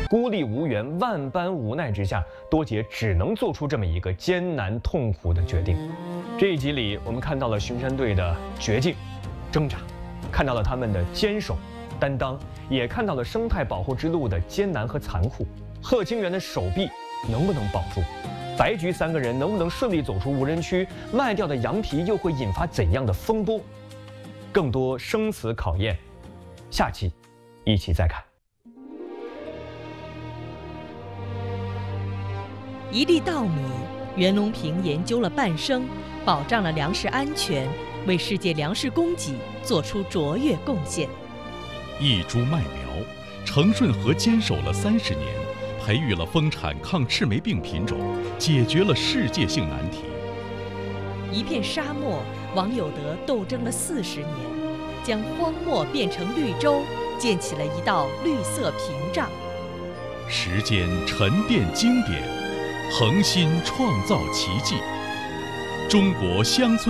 孤立无援、万般无奈之下，多杰只能做出这么一个艰难痛苦的决定。这一集里，我们看到了巡山队的绝境、挣扎，看到了他们的坚守、担当，也看到了生态保护之路的艰难和残酷。贺清源的手臂能不能保住？白菊3个人能不能顺利走出无人区？卖掉的羊皮又会引发怎样的风波？更多生死考验，下期一起再看。 一粒稻米，袁隆平研究了半生，保障了粮食安全，为世界粮食供给做出卓越贡献。 一株麦苗，程顺和坚守了30年，培育了丰产抗赤霉病品种，解决了世界性难题。 一片沙漠，王有德斗争了40年，将荒漠变成绿洲，建起了一道绿色屏障。 时间沉淀经典，恒心创造奇迹。中国乡村